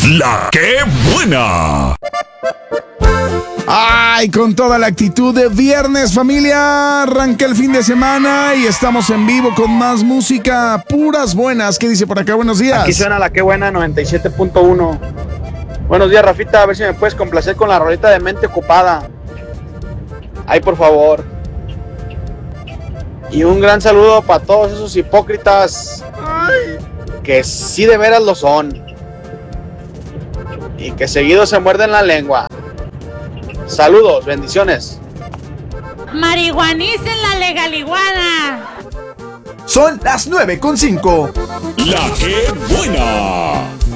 La que buena. Ay, con toda la actitud de viernes, familia. Arranca el fin de semana y estamos en vivo con más música. Puras buenas. ¿Qué dice por acá? Buenos días. Aquí suena la que buena 97.1. Buenos días, Rafita. A ver si me puedes complacer con la rolita de Mente Ocupada. Ay, por favor. Y un gran saludo para todos esos hipócritas que sí de veras lo son y que seguido se muerden la lengua. Saludos, bendiciones. Marihuanicen la legaliguana. Son las 9:05. La que buena.